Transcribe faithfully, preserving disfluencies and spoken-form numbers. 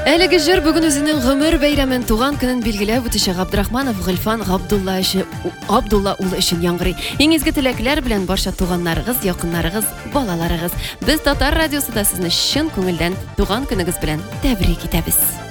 Әлеге җыр бүген үзенең гомер бәйрәмен, туган көнен билгеләп үтүче Габдрахманов Гыйльфан Габдулла өчен, Габдулла улы өчен яңгырый. Иң изге теләкләр белән барча туганнарыгыз, якыннарыгыз, балаларыгыз. Без Татар радиосы да сезне чын күңелдән туган көнегез белән тәбрик итәбез.